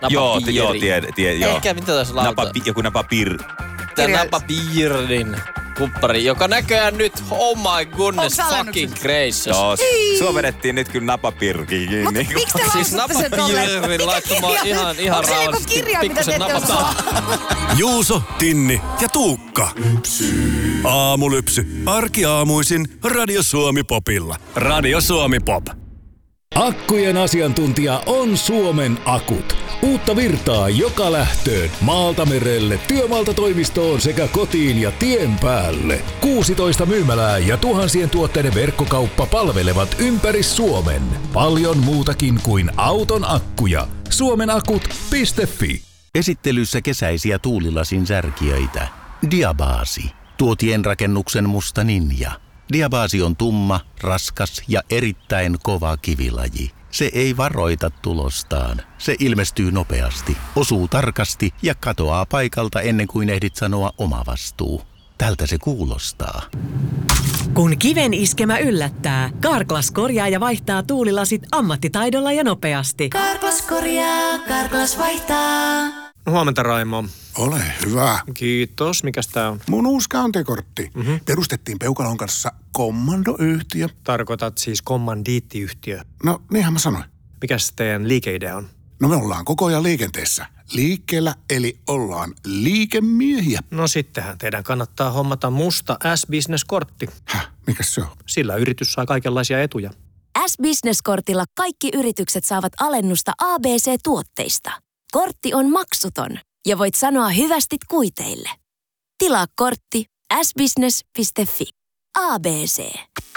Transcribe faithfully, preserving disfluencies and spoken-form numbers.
Joo, t- joo, tiedä, tie, joo. Ehkä mitä tässä lauta? Napa, joku napapir. Tämä napapiirin kuppari, joka näköjään nyt, oh my goodness, fucking gracious. Joo, sua vedettiin nyt kyllä napapirkiin kiinni. Mut miksi te Siis lausutte sen tolleen? napapiirin laittamaan ihan, ihan Onko se joku rauhallisesti kirja, mitä pikkusen te ette napapaa. Juuso, Tinni ja Tuukka. Aamulypsy. Arkiaamuisin Radio Suomi Popilla. Radio Suomi Pop. Akkujen asiantuntija on Suomen Akut. Uutta virtaa joka lähtöön, maalta merelle, työmaalta toimistoon sekä kotiin ja tien päälle. kuusitoista myymälää ja tuhansien tuotteiden verkkokauppa palvelevat ympäri Suomen. Paljon muutakin kuin auton akkuja. suomenakut piste fi. Esittelyssä kesäisiä tuulilasin särkijöitä. Diabaasi. Tuo tienrakennuksen musta ninja. Diabaasi on tumma, raskas ja erittäin kova kivilaji. Se ei varoita tulostaan. Se ilmestyy nopeasti, osuu tarkasti ja katoaa paikalta ennen kuin ehdit sanoa oma vastuu. Tältä se kuulostaa. Kun kiven iskemä yllättää, Carglass korjaa ja vaihtaa tuulilasit ammattitaidolla ja nopeasti. Carglass korjaa, Carglass vaihtaa. Huomenta, Raimo. Ole hyvä. Kiitos. Mikäs tää on? Mun uusi käyntikortti. Mm-hmm. Perustettiin Peukalon kanssa kommandoyhtiö. Tarkoitat siis kommandiittiyhtiö. No, niinhän mä sanoin. Mikäs teidän liikeidea on? No me ollaan koko ajan liikenteessä. Liikkeellä, eli ollaan liikemiehiä. No sittenhän teidän kannattaa hommata musta S-Business-kortti. Häh, mikäs se on? Sillä yritys saa kaikenlaisia etuja. S-Business-kortilla kaikki yritykset saavat alennusta A B C-tuotteista. Kortti on maksuton ja voit sanoa hyvästit kuiteille. Tilaa kortti s business piste fi. A B C.